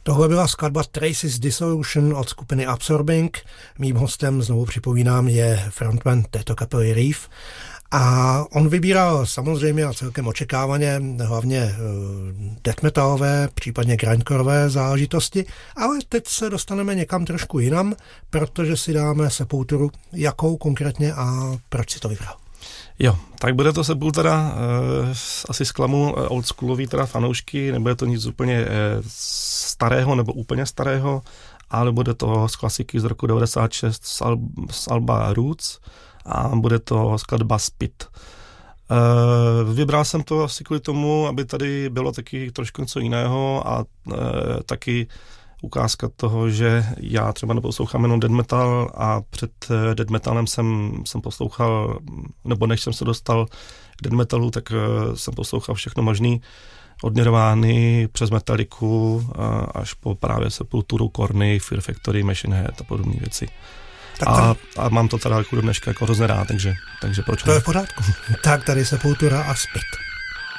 Tohle byla skladba Traces Dissolution od skupiny Absorbing. Mým hostem, znovu připomínám, je frontman této kapely Reef. A on vybíral samozřejmě a celkem očekávaně hlavně death metalové, případně grindcoreové záležitosti, ale teď se dostaneme někam trošku jinam, protože si dáme Sepulturu. Jakou konkrétně a proč si to vybral? Jo, tak bude to Sepultura, asi zklamu oldschoolový teda fanoušky, nebude to nic úplně starého nebo úplně starého, ale bude to z klasiky z roku 96 z alba Roots a bude to skladba Spit. Vybral jsem to asi kvůli tomu, aby tady bylo taky trošku něco jiného a taky ukázka toho, že já třeba neposlouchám jenom death metal a před death metalem jsem poslouchal, nebo než jsem se dostal k death metalu, tak jsem poslouchal všechno možný od Nirvány přes Metalliku až po právě Sepulturu, Korny, Fear Factory, Machine Head a podobné věci. A mám to teda do dneška jako hrozně rád, takže proč ne? To je v pořádku. Tak tady Sepultura a Spit.